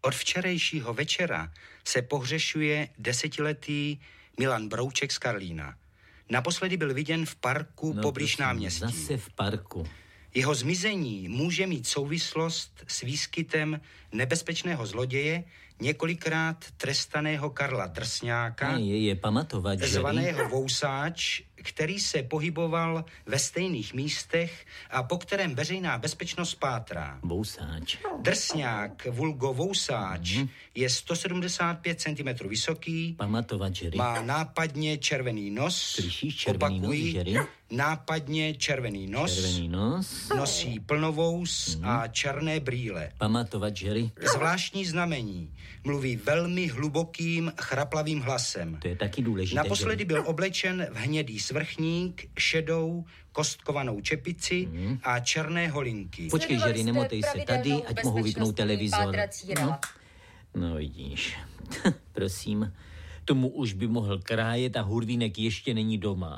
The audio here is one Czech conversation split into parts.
Od včerejšího večera se pohřešuje 10letý Milan Brouček z Karlína. Naposledy byl viděn v parku poblíž náměstí. Zase v parku. Jeho zmizení může mít souvislost s výskytem nebezpečného zloděje, několikrát trestaného Karla Drsňáka, je pamatovat, zvaného Vousáč, který se pohyboval ve stejných místech a po kterém veřejná bezpečnost pátrá. Vousáč. Drsňák, vulgo Vousáč, je 175 cm vysoký, pamatovat, má nápadně červený nos, slyšíš, červený opakuji, nos, nápadně červený nos, nosí plnovous a černé brýle. Pamatovat, Jerry. Zvláštní znamení. Mluví velmi hlubokým, chraplavým hlasem. To je taky důležité. Naposledy byl oblečen v hnědý svrchník, šedou, kostkovanou čepici a černé holinky. Počkej, Jerry, nemotej se tady, ať mohu vypnout televizor. No vidíš. Prosím, tomu už by mohl krájet a Hurvínek ještě není doma.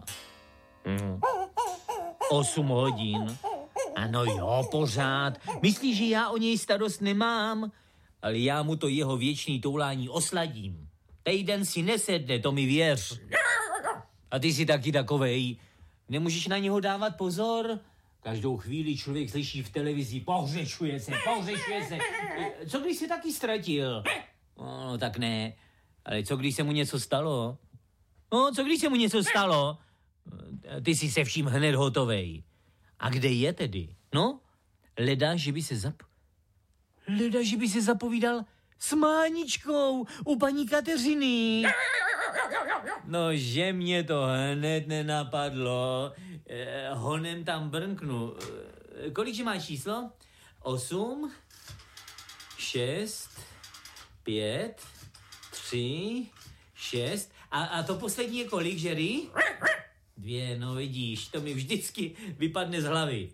8 hodin. Ano jo, pořád. Myslíš, že já o něj starost nemám? Ale já mu to jeho věčný toulání osladím. Týden si nesedne, to mi věř. A ty jsi taky takovej. Nemůžeš na něho dávat pozor? Každou chvíli člověk slyší v televizi, pohřešuje se. Co když se taky ztratil? No, tak ne. Ale co když se mu něco stalo? Ty jsi se vším hned hotovej. A kde je tedy? No, leda, že by se zapovídal s Máničkou u paní Kateřiny. No, že mě to hned nenapadlo. Honem tam brnknu. Kolik má číslo? 8, 6, 5, 3, 6. A to poslední je kolik, Jerry? 2, no vidíš, to mi vždycky vypadne z hlavy.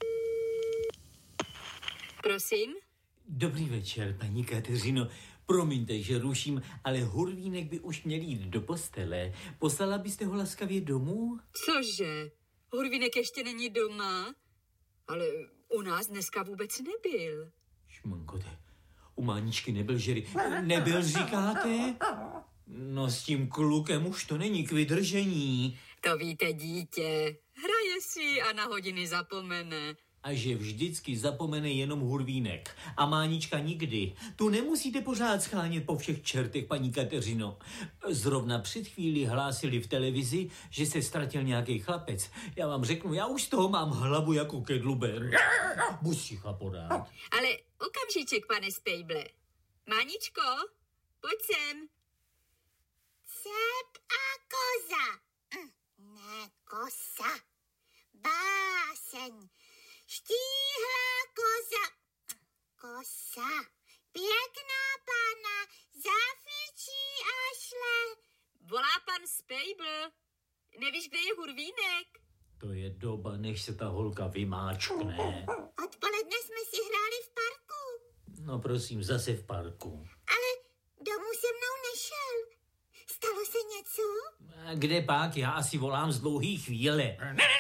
Prosím? Dobrý večer, paní Kateřino. Promiňte, že ruším, ale Hurvínek by už měl jít do postele. Poslala byste ho laskavě domů? Cože? Hurvínek ještě není doma? Ale u nás dneska vůbec nebyl. Šmankote, u Máničky nebyl, Jerry. Nebyl, říkáte? No s tím klukem už to není k vydržení. To víte, dítě. Hraje si a na hodiny zapomene. A že vždycky zapomene jenom Hurvínek. A Mánička nikdy. Tu nemusíte pořád schánět po všech čertech, paní Kateřino. Zrovna před chvíli hlásili v televizi, že se ztratil nějaký chlapec. Já vám řeknu, já už z toho mám hlavu jako kedluber. Buď ticha pořád. Ale okamžiček, pane Spejble. Máničko, pojď sem. Cep a koza. Ne kosa. Báseň. Štíhlá koza. Kosa. Pěkná pana. Zafičí a šle. Volá pan Spejble. Nevíš, kde je Hurvínek? To je doba, než se ta holka vymáčkne. Odpoledne jsme si hráli v parku. No prosím, zase v parku. Ale domů se mnou nešel. Stalo se něco? Kde pak? Já asi volám z dlouhý chvíle.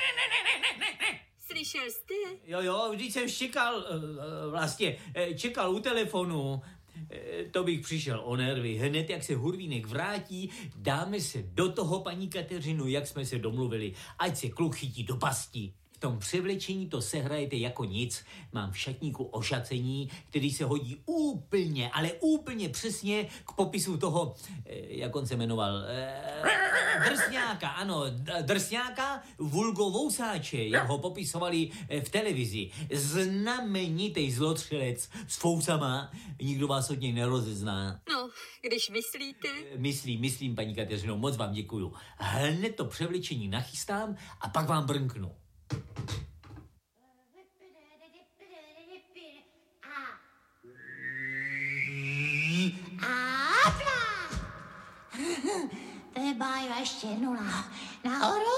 Slyšel jste? Jo, vždyť jsem čekal u telefonu. To bych přišel o nervy. Hned, jak se Hurvínek vrátí, dáme se do toho, paní Kateřinu, jak jsme se domluvili. Ať se kluk chytí do pasti. V tom převlečení to sehrajete jako nic. Mám v šatníku ošacení, který se hodí úplně, ale úplně přesně k popisu toho, jak on se jmenoval, Drsňáka, ano, Drsňáka, vulgo Vousáče, jak ho popisovali v televizi. Znamenitej zlotřelec s fousama, nikdo vás od něj nerozezná. No, když myslíte. Myslím, paní Kateřino, moc vám děkuju. Hned to převlečení nachystám a pak vám brnknu. To je bájo, ještě jednou nahoru.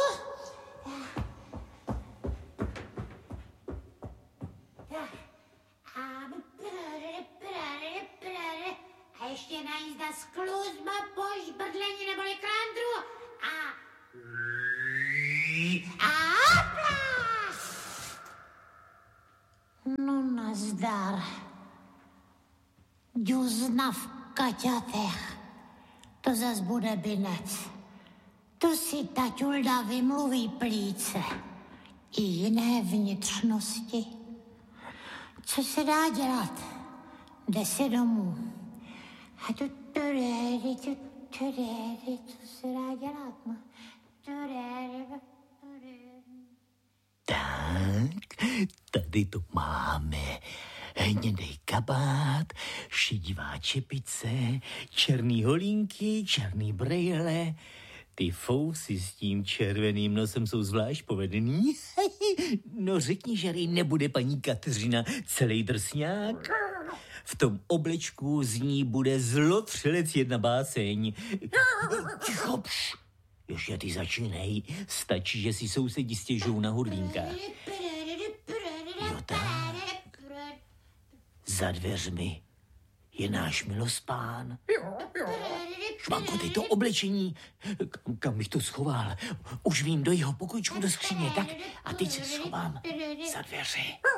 A ještě najízda skluzba po žbrdlení neboli klandru. No nazdar. Duzna v kaťatech. To zas bude binec. To si taťulda vymluví plíce i jiné vnitřnosti. Co se dá dělat? Jde se domů. A co se dá dělat? No? Tak, tady to máme. Hnědej kabát, šedivá čepice, černý holínky, černý brejle. Ty fousy s tím červeným nosem jsou zvlášť povedený. No řekni, že nebude paní Kateřina celý drsňák. V tom oblečku z ní bude Zlotřelec jedna báseň. Ticho, pš. Ještě ty začínej. Stačí, že si sousedi stěžou na Hurvínka. Jo tak. Za dveřmi je náš milospán. Švanko, ty to oblečení. Kam bych to schoval? Už vím, do jeho pokojičku do skříně. Tak a teď se schovám za dveře.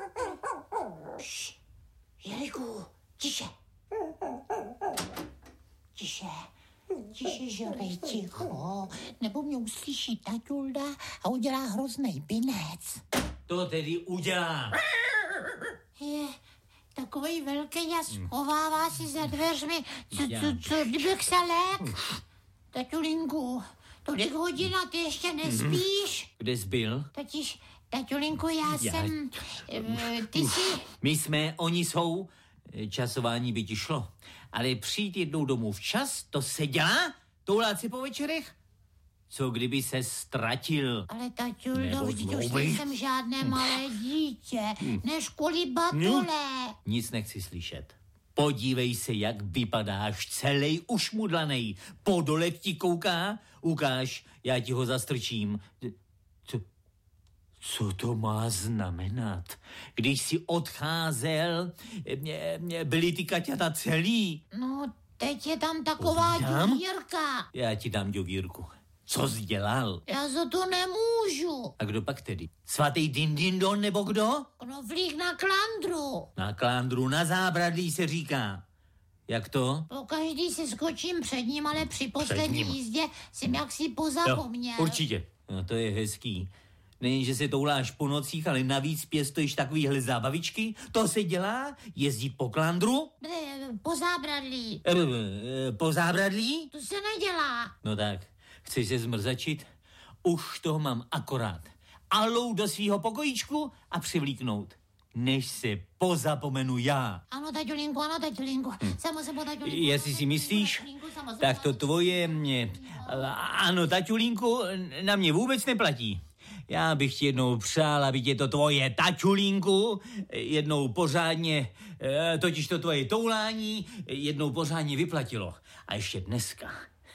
Jeliku, tiše. Tiše, žorej, ticho. Nebo mě uslyší taťulda a udělá hroznej binec. To tedy udělám. Je takovej velký a schovává si za dveřmi. Co kdybych se lek? Taťulinku, tolik hodina, ty ještě nespíš? Kde jsi byl? Totiž, taťulinku, já jsem... Ty jsi... My jsme, oni jsou. Časování by ti šlo. Ale přijít jednou domů včas, to se dělá? Toulat si po večerech? Co kdyby se ztratil? Ale taťuldo, vždyť už nejsem žádné malé dítě. Než kvůli batole. Nic nechci slyšet. Podívej se, jak vypadáš, celej ušmudlanej. Podolek ti kouká? Ukáž, já ti ho zastrčím. Co to má znamenat? Když jsi odcházel, byly ty kaťata celý? No, teď je tam taková dívírka. Já ti dám děvírku. Co jsi dělal? Já za to nemůžu. A kdo pak tedy? Svatý Dindindon nebo kdo? Knoflík na klandru. Na klandru, na zábradlí se říká. Jak to? Pokaždý se skočím před ním, ale při poslední jízdě jsem jaksi pozapomněl. Jo, určitě. No, to je hezký. Nejen, že se touláš po nocích, ale navíc pěstuješ takovýhle zábavičky. To se dělá? Jezdit po klandru? Po zábradlí. Po zábradlí? To se nedělá. No tak, chceš se zmrzačit? Už toho mám akorát. Alou do svýho pokojíčku a přivlíknout. Než se pozapomenu já. Ano, taťulinku, Samozřejmě, taťulinku. Jestli si myslíš, tak to tvoje mě... Ano, taťulinku, na mě vůbec neplatí. Já bych ti jednou přál, aby tě to tvoje taťulinku jednou pořádně, totiž to tvoje toulání, jednou pořádně vyplatilo. A ještě dneska.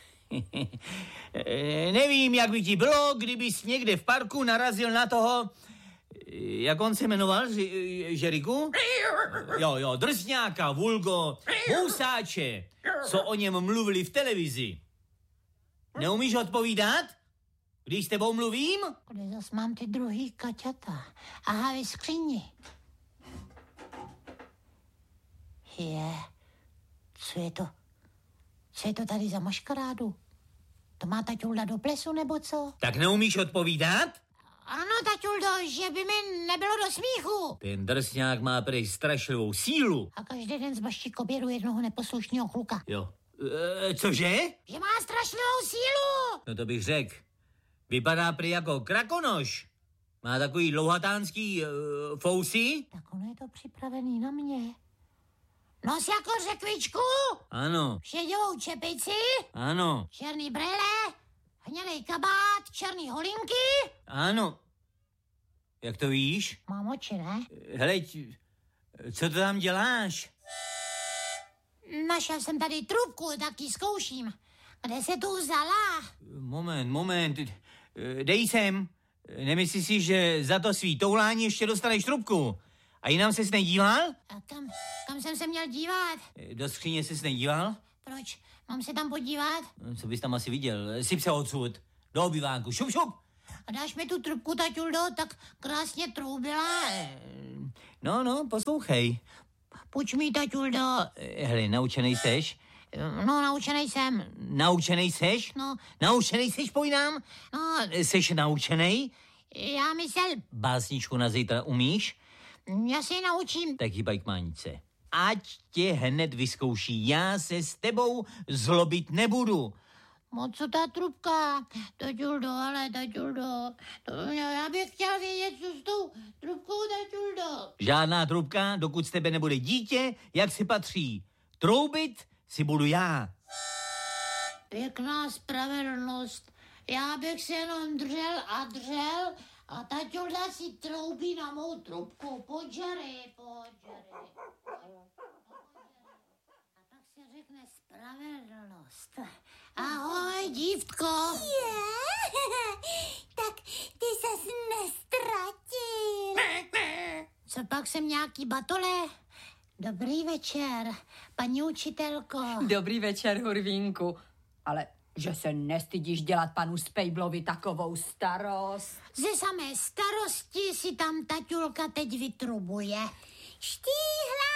Nevím, jak by ti bylo, kdybys někde v parku narazil na toho, jak on se jmenoval, Žeriku? Jo, drsňáka, vulgo, housáče, co o něm mluvili v televizi. Neumíš odpovídat? Když s tebou mluvím? Kde zas mám ty druhý kaťata? Aha, ve skříni. Co je to? Co je to tady za maškarádu? To má taťulda do plesu, nebo co? Tak neumíš odpovídat? Ano, taťuldo, že by mi nebylo do smíchu. Ten drsňák má prej strašlivou sílu. A každý den zbaští k obědu jednoho neposlušného kluka. Jo. Cože? Že má strašlivou sílu. No to bych řekl. Vypadá prý jako krakonoš. Má takový dlouhatánský fousy. Tak ono je to připravený na mě. Nos jako řekvičku. Ano. Šedivou čepici. Ano. Černý brýle. Hnědej kabát. Černý holinky. Ano. Jak to víš? Mám oči, ne? Heleď, co to tam děláš? Našel jsem tady trubku, tak ji zkouším. Kde se tu vzala? Moment. Dej sem. Nemyslíš si, že za to svý toulání ještě dostaneš trubku? A jinam ses nedíval? A kam jsem se měl dívat? Do skříně ses nedíval? Proč? Mám se tam podívat? Co bys tam asi viděl? Syp se odsud. Do obývánku. Šup. A dáš mi tu trubku, taťuldo, tak krásně troubila. No, poslouchej. Půjč mi, taťuldo. Hele, naučenej seš? No, naučenej jsem. Naučenej seš? No. Naučenej seš, pojdám? No, Seš naučenej? já myslel, Básničku na zítra umíš? já se ji naučím. Tak hýbaj k mánice. Ať tě hned vyzkouší. Já se s tebou zlobit nebudu. Moc co ta trubka? Taťuldo, ale taťuldo. Já bych chtěl vědět, co s tou trubkou, taťuldo. Žádná trubka, dokud z tebe nebude dítě, jak si patří. Troubit si budu já. Pěkná spravedlnost. Já bych se jenom dřel a taťulda si troubí na mou trubku. Pojď, Jerry. A tak se řekne spravedlnost. Ahoj, dívtko. Tak ty ses nestratil. Co pak jsem nějaký batole? Dobrý večer, paní učitelko. Dobrý večer, Hurvínku. Ale že se nestydíš dělat panu Spejblovi takovou starost. Ze samé starosti si tam taťulka teď vytrubuje. Štíhlá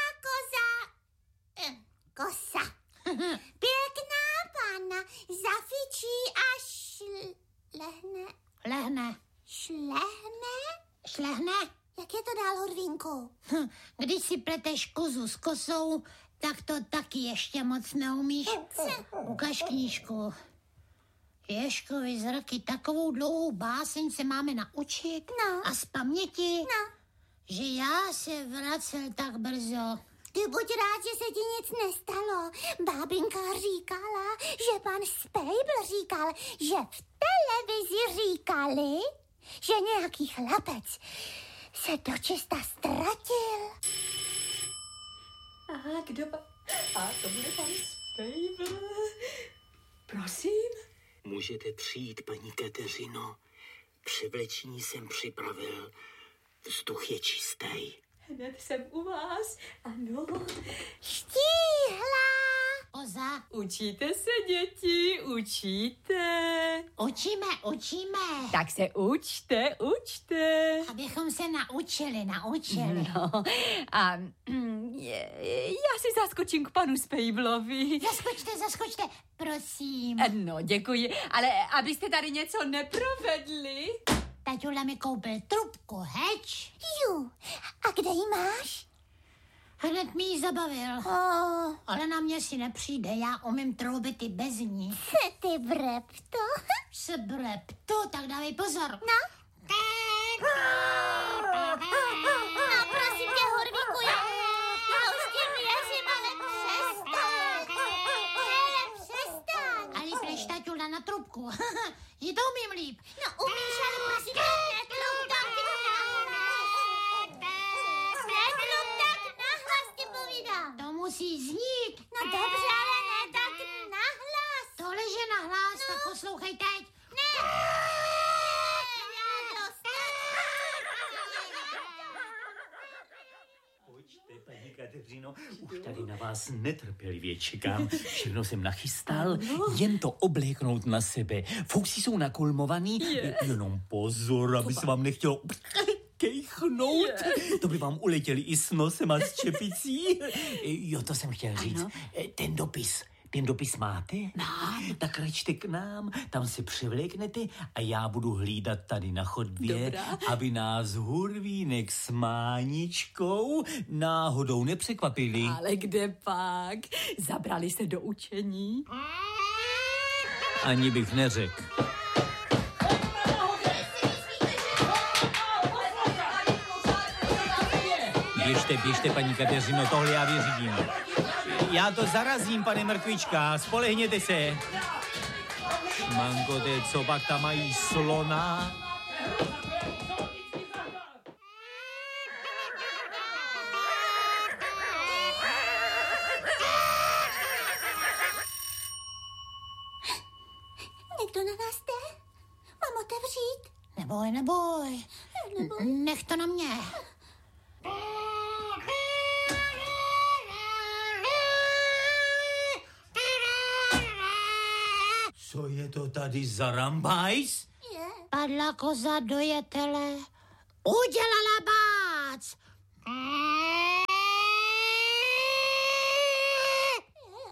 kosa. Pěkná panna, zafičí a šlehne. Lehne. Šlehne? Jak je to dál, Hurvínku? Když si pleteš kozu s kosou, tak to taky ještě moc neumíš. Ukaž knížku. Ježkovi zraky, takovou dlouhou báseň se máme naučit. No. A z paměti, No. že já se vracel tak brzo. Ty buď rád, že se ti nic nestalo. Bábinka říkala, že pan Spejbl říkal, že v televizi říkali, že nějaký chlapec se dočista ztratil. A kdo A to bude pan Spejbl. Prosím? Můžete přijít, paní Kateřino. Převlečení jsem připravil. Vzduch je čistý. Hned jsem u vás. Ano. Štíhlá. Koza, Učíte se, děti, učíte. učíme. Tak se učte. Abychom se naučili. No, a já si zaskočím k panu Spejblovi. Zaskočte, prosím. No, děkuji, ale abyste tady něco neprovedli. Taťula mi koupil trubku, heč. Ju, a kde ji máš? Hned mi ji zabavil. Oh, Ale na mě si nepřijde, já umím troubit i bez ní. ty brepto. Sebrepto, tak dávej pozor. No, prosím tě, Hurvíku, já už ti věřím, ale přestaň. Ale pleš taťula na trubku. Ji to umím líp. No, umíš, ale prosím tě, netlum tak nahlas ti povídám. To musí znít. No dobře, ale ne tak nahlas. Tohle, že nahlas, tak poslouchej teď. Ne. Pojďte, paní Kateřino, už tady na vás netrpělivě čekám. Všechno jsem nachystal, jen to obléknout na sebe. Fousy jsou nakulmovaný, jenom pozor, aby se vám nechtělo kejchnout. To by vám uletěli i s nosem a s čepicí. Jo, to jsem chtěl říct. Ten dopis máte? Mám. Tak račte k nám, tam se převléknete a já budu hlídat tady na chodbě, Dobrá. aby nás Hurvínek s Máničkou náhodou nepřekvapili. Ale kde pak? Zabrali se do učení? Ani bych neřekl. Běžte, paní Kateřino, tohle já vyřídím. Já to zarazím, pane Mrkvička, spolehněte se. Manko, co pak tam mají slona? Někdo na nás jde? Mám otevřít? Neboj. Nech to na mě. Co je to tady za rambajs? Padla koza do jetele. Udělala bác.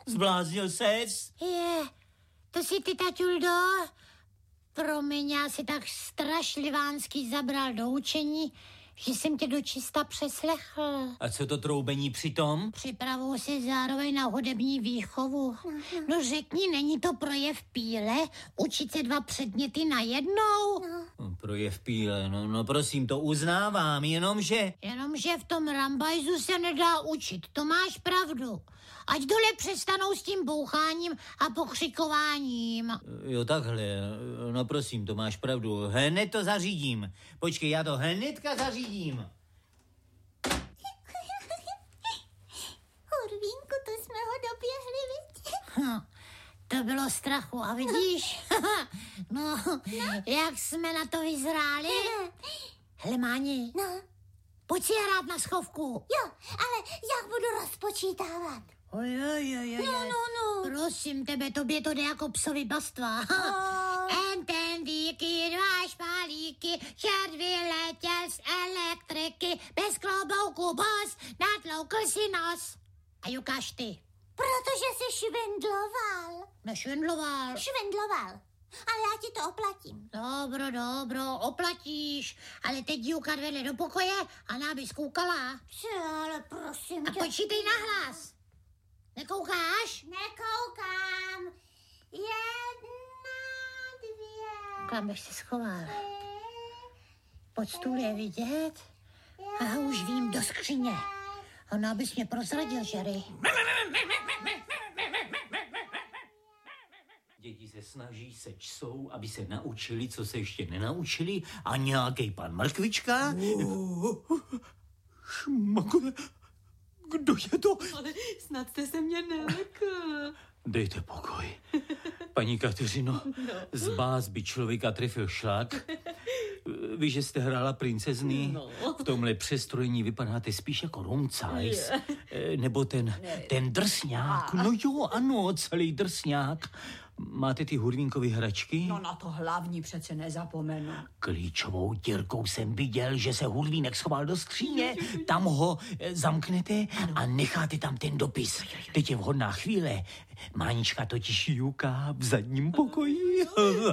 Zbláznil ses? To si ty, taťuldo? Promiň, já si tak strašlivánsky zabral do učení, že jsem tě dočista přeslechl. A co to troubení přitom? Připravuju se zároveň na hudební výchovu. No řekni, není to projev píle? Učit se 2 předměty najednou? Projev píle, no prosím, to uznávám, jenomže v tom rambajzu se nedá učit, to máš pravdu. Ať dole přestanou s tím boucháním a pokřikováním. Jo, takhle, no prosím, to máš pravdu, hned to zařídím. Počkej, já to hnedka zařídím. Hurvínku, to jsme ho doběhli, viď? To bylo strachu, a vidíš? No, jak jsme na to vyzráli? Hele, Máni, pojď si hrát na schovku. Jo, ale jak budu rozpočítávat? Ojojojoj. No. Prosím tebe, tobě to jde jako psovi bastva. En ten díky, 2 špalíky, čert vyletěl z elektriky, bez klobouku bos, natloukl si nos. A ukáž ty. Protože jsi švindloval. Nešvindloval. Švindloval. Ale já ti to oplatím. Dobro, oplatíš. Ale teď díukat vedle do pokoje a nábys koukala. Ale prosím A tě. počítej nahlas. Nekoukáš? Nekoukám. 1, 2. Kam bych se schoval? Pod stůl je vidět. A už vím, do skříně. Ona bys mě prozradil, Jerry. Děti se snaží, se čsou, aby se naučili, co se ještě nenaučili, a nějaký pan Mrkvička... Šmakule, kdo je to? Ale snad jste se mě nelekl. Dejte pokoj. Paní Kateřino, z vás by člověka trefil šlak. Vy, že jste hrála princezny, v tomhle přestrojení vypadáte spíš jako Rumcajs. Nebo ten drsňák. No jo, ano, celý drsňák. Máte ty hurvínkovy hračky? No na to hlavní přece nezapomenu. Klíčovou dírkou jsem viděl, že se hurvínek schoval do skříně. Tam ho zamknete a necháte tam ten dopis. Teď je vhodná chvíle. Mánička totiž juká v zadním pokoji.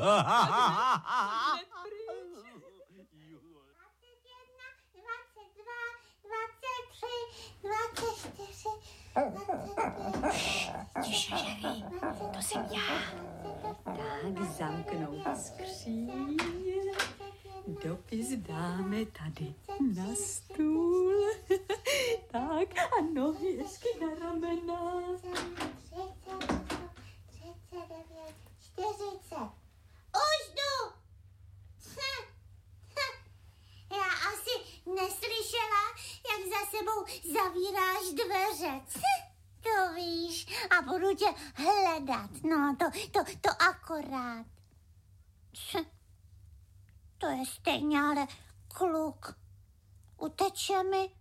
23, Tiše, Jerry, to jsem já. Tak zamknout skříň. Dopis dáme tady na stůl. Tak a nohy hezky na ramena. 39, 40. Už jdu! Já asi neslyšela, jak za sebou zavíráš dveře. To víš, a budu tě hledat. No, to akorát. To je stejně, ale kluk. Uteče mi.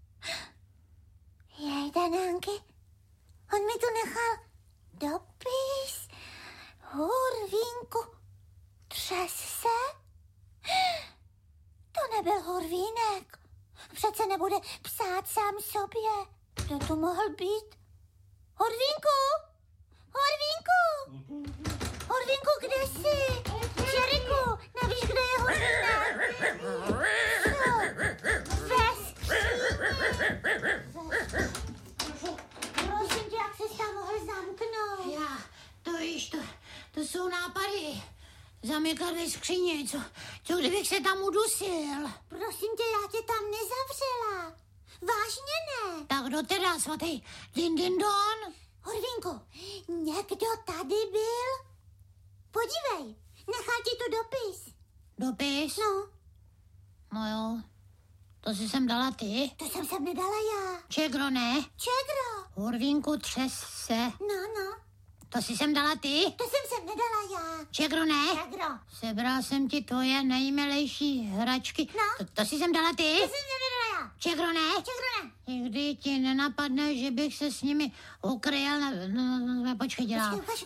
Jej, Danánky, on mi tu nechal dopis. Hurvínku, třes se? To nebyl Hurvínek. Přece nebude psát sám sobě. Kdo tu mohl být? Hurvínku! Hurvínku! Hurvínku, kde jsi? Jeriku, nevíš, kde je Hurvínek? Ve skříni. Prosím tě, jak jsi tam mohl zamknout? Já, to víš, to jsou nápady. Zamykat ve skříně, co kdybych se tam udusil? Prosím tě, já tě tam nezavřela. Vážně ne. Tak kdo teda, svatý Dindindon? Hurvínku, někdo tady byl? Podívej, nechal ti tu dopis. Dopis? No, No jo, to si sem dala ty. to jsem sem nedala já. Čegro, ne? Čegro? Hurvínku, třes se. No, To si sem dala ty. to jsem sem nedala já. Čegro, ne? Čegro. Sebral jsem ti tvoje nejmilejší hračky. No. To si sem dala ty. To jsem sem nedala já. Čegro, ne? Čegro ne. Nikdy ti nenapadne, že bych se s nimi ukryl. Počkej, dělám. Ukaž.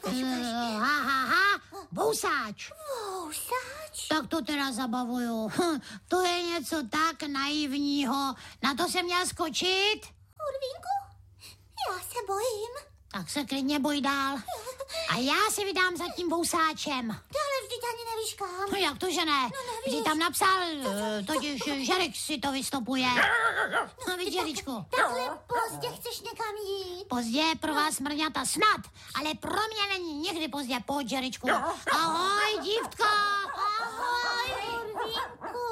Bousáč. Vousač? Tak to teda zabavuju. To je něco tak naivního. Na to jsem měl skočit? Hurvínku, já se bojím. Tak se klidně boj dál. A já si vydám za tím vousáčem. Ale vždyť ani nevíš kam. No jak to, že ne? Vždyť tam napsal, totiž Žerek si to vystopuje. No vidíš, Žeričku. Takhle pozdě chceš někam jít. Pozdě je pro vás mrňata snad, ale pro mě není nikdy pozdě. Pojď, Žeričku. Ahoj, dívko. Ahoj, Hurvínku.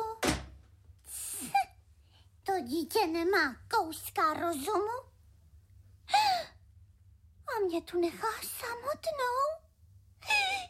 To dítě nemá kouska rozumu. A mě tu nechá samotnou.